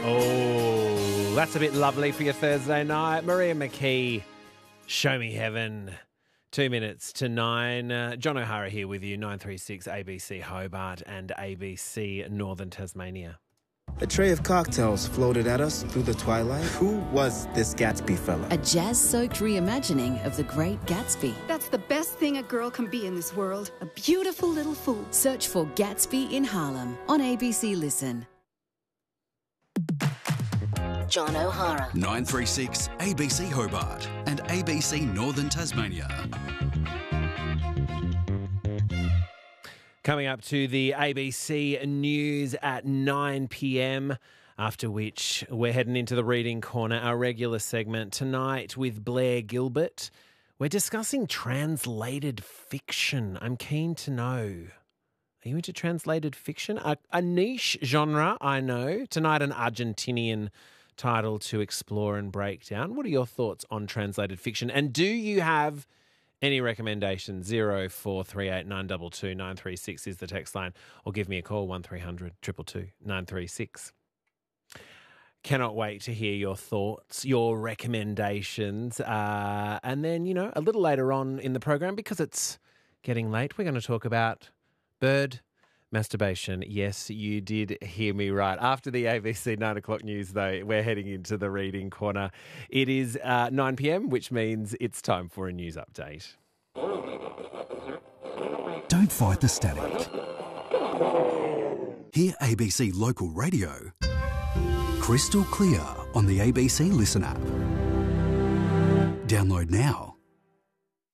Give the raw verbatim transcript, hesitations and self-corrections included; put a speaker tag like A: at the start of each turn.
A: Oh, that's a bit lovely for your Thursday night. Maria McKee, Show Me Heaven. Two minutes to nine. Uh, John O'Hara here with you, nine three six A B C Hobart and A B C Northern Tasmania.
B: A tray of cocktails floated at us through the twilight. Who was this Gatsby fella?
C: A jazz-soaked reimagining of The Great Gatsby.
D: That's the best thing a girl can be in this world. A beautiful little fool.
C: Search for Gatsby in Harlem on A B C Listen. John O'Hara.
E: nine three six A B C Hobart and A B C Northern Tasmania.
A: Coming up to the A B C News at nine p.m, after which we're heading into the Reading Corner, our regular segment. Tonight with Blair Gilbert, we're discussing translated fiction. I'm keen to know, are you into translated fiction? A, a niche genre, I know. Tonight, an Argentinian title to explore and break down. What are your thoughts on translated fiction? And do you have any recommendations? zero four three eight nine two two nine three six is the text line, or give me a call, one three hundred two two two nine three six. Cannot wait to hear your thoughts, your recommendations. Uh, and then, you know, a little later on in the program, because it's getting late, we're going to talk about bird masturbation. Yes, you did hear me right. After the A B C nine o'clock news, though, we're heading into the Reading Corner. It is uh, nine p.m, which means it's time for a news update.
E: Don't fight the static. Hear A B C Local Radio crystal clear on the A B C Listen app. Download now.